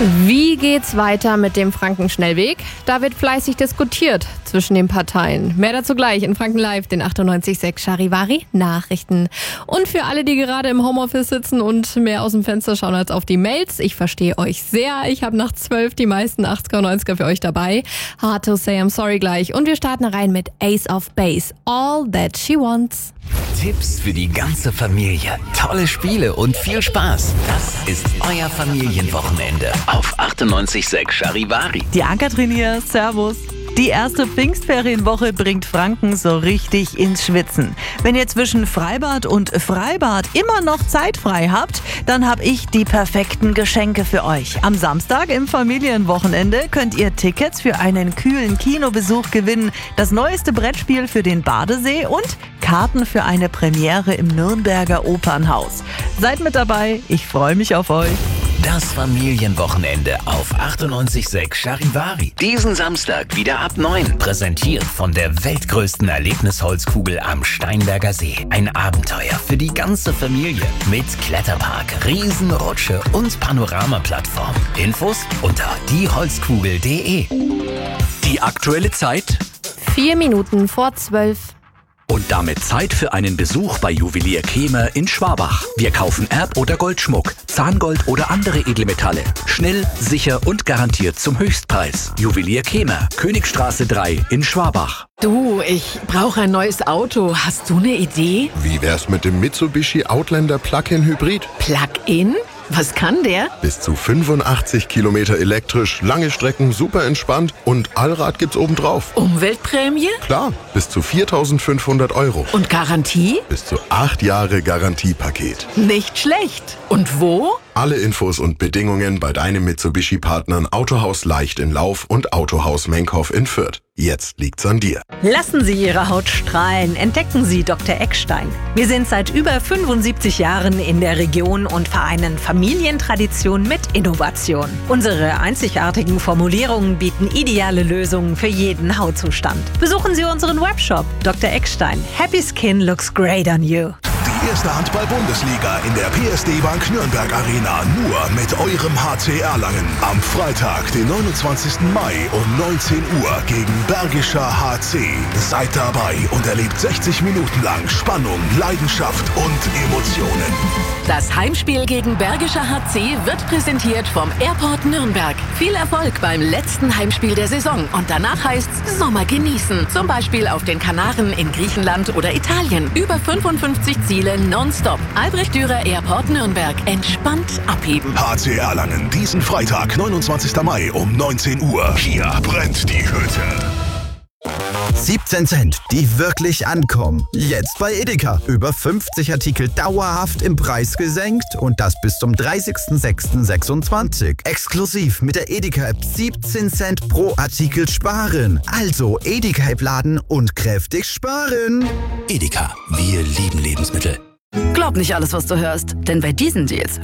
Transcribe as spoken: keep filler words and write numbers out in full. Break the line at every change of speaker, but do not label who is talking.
Wie geht's weiter mit dem Frankenschnellweg? Da wird fleißig diskutiert zwischen den Parteien. Mehr dazu gleich in Franken Live, den achtundneunzig Komma sechs Charivari Nachrichten. Und für alle, die gerade im Homeoffice sitzen und mehr aus dem Fenster schauen als auf die Mails, ich verstehe euch sehr. Ich habe nach zwölf die meisten achtziger und neunziger für euch dabei. Hard to say I'm sorry gleich. Und wir starten rein mit Ace of Base. All that she wants.
Tipps für die ganze Familie. Tolle Spiele und viel Spaß. Das ist euer Familienwochenende auf achtundneunzig Komma sechs Charivari.
Die Ann-Kathrin hier, servus. Die erste Pfingstferienwoche bringt Franken so richtig ins Schwitzen. Wenn ihr zwischen Freibad und Freibad immer noch Zeit frei habt, dann habe ich die perfekten Geschenke für euch. Am Samstag im Familienwochenende könnt ihr Tickets für einen kühlen Kinobesuch gewinnen, das neueste Brettspiel für den Badesee und Karten für eine Premiere im Nürnberger Opernhaus. Seid mit dabei, ich freue mich auf euch.
Das Familienwochenende auf achtundneunzig Komma sechs Charivari. Diesen Samstag wieder ab neun. Präsentiert von der weltgrößten Erlebnisholzkugel am Steinberger See. Ein Abenteuer für die ganze Familie. Mit Kletterpark, Riesenrutsche und Panoramaplattform. Infos unter die holzkugel punkt de.
Die aktuelle Zeit?
Vier Minuten vor zwölf.
Und damit Zeit für einen Besuch bei Juwelier Kehmer in Schwabach. Wir kaufen Erb- oder Goldschmuck, Zahngold oder andere Edelmetalle. Schnell, sicher und garantiert zum Höchstpreis. Juwelier Kehmer, Königstraße drei in Schwabach.
Du, ich brauche ein neues Auto. Hast du eine Idee?
Wie wär's mit dem Mitsubishi Outlander Plug-in Hybrid?
Plug-in? Was kann der?
Bis zu fünfundachtzig Kilometer elektrisch, lange Strecken, super entspannt und Allrad gibt's obendrauf.
Umweltprämie?
Klar, bis zu viertausendfünfhundert Euro.
Und Garantie?
Bis zu acht Jahre Garantiepaket.
Nicht schlecht. Und wo?
Alle Infos und Bedingungen bei deinem Mitsubishi-Partnern Autohaus Leicht in Lauf und Autohaus Menkhoff in Fürth. Jetzt liegt's an dir.
Lassen Sie Ihre Haut strahlen. Entdecken Sie Doktor Eckstein. Wir sind seit über fünfundsiebzig Jahren in der Region und vereinen Familientradition mit Innovation. Unsere einzigartigen Formulierungen bieten ideale Lösungen für jeden Hautzustand. Besuchen Sie unseren Webshop Doktor Eckstein. Happy Skin looks great on you.
Die erste Handball-Bundesliga in der P S D Bank Nürnberg Arena nur mit eurem H C Erlangen. Am Freitag, den neunundzwanzigsten Mai um neunzehn Uhr gegen Bergischer H C. Seid dabei und erlebt sechzig Minuten lang Spannung, Leidenschaft und Emotionen.
Das Heimspiel gegen Bergischer H C wird präsentiert vom Airport Nürnberg. Viel Erfolg beim letzten Heimspiel der Saison. Und danach heißt's Sommer genießen. Zum Beispiel auf den Kanaren in Griechenland oder Italien. Über fünfundfünfzig Ziele nonstop. Albrecht Dürer Airport Nürnberg. Entspannt abheben.
H C Erlangen, diesen Freitag, neunundzwanzigsten Mai um neunzehn Uhr. Hier brennt die Hütte.
siebzehn Cent, die wirklich ankommen. Jetzt bei Edeka. Über fünfzig Artikel dauerhaft im Preis gesenkt und das bis zum dreißigsten sechsten sechsundzwanzig. Exklusiv mit der Edeka-App siebzehn Cent pro Artikel sparen. Also Edeka-App laden und kräftig sparen.
Edeka, wir lieben Lebensmittel.
Glaub nicht alles, was du hörst, denn bei diesen Deals